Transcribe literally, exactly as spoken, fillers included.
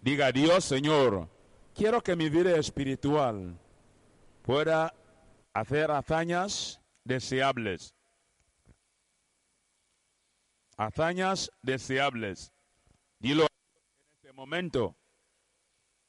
Diga: Dios, Señor, quiero que mi vida espiritual pueda hacer hazañas deseables. Hazañas deseables. Dilo en este momento.